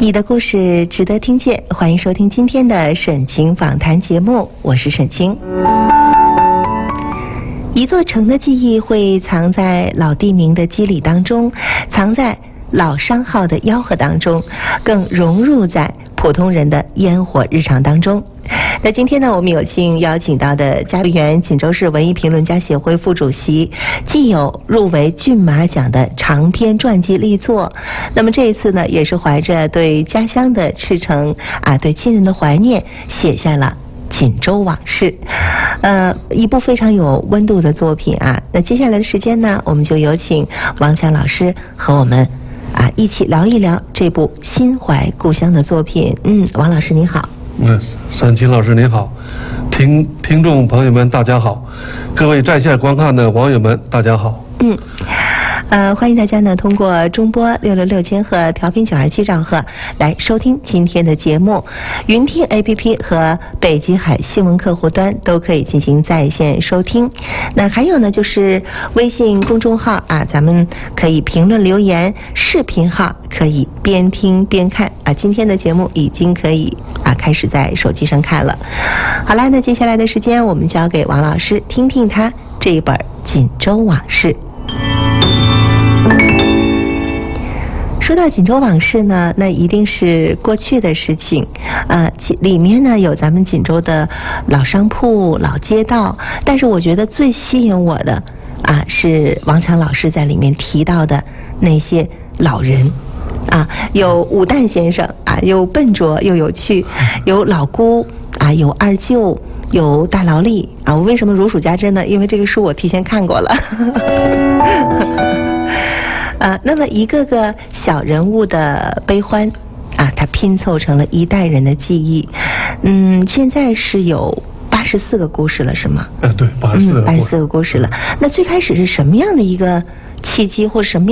你的故事值得听见，欢迎收听今天的沈清访谈节目，我是沈清。一座城的记忆会藏在老地名的肌理当中，藏在老商号的吆喝当中，更融入在普通人的烟火日常当中。那今天呢，我们有幸邀请到的嘉宾员，锦州市文艺评论家协会副主席，既有入围骏马奖的长篇传记力作，那么这一次呢，也是怀着对家乡的赤诚对亲人的怀念，写下了锦州往事，一部非常有温度的作品啊。那接下来的时间呢，我们就有请王强老师和我们一起聊一聊这部心怀故乡的作品。王老师您好。 沈清老师您好，听众朋友们大家好，各位在线观看的网友们大家好。 欢迎大家呢通过中波666千赫调频927兆赫来收听今天的节目，云听 APP 和北极海新闻客户端都可以进行在线收听。那还有呢就是微信公众号咱们可以评论留言，视频号可以边听边看今天的节目已经可以开始在手机上看了。好啦，那接下来的时间我们交给王老师，听听他这一本《锦州往事》。说到锦州往事呢，那一定是过去的事情，里面呢有咱们锦州的老商铺、老街道，但是我觉得最吸引我的是王强老师在里面提到的那些老人有武旦先生有笨拙又有趣，有老姑有二舅，有大劳力我为什么如数家珍呢？因为这个书我提前看过了。那么一个个小人物的悲欢它拼凑成了一代人的记忆。现在是有84个故事了是吗？ 对，84个故事了。那最开始是什么样的一个契机或者什么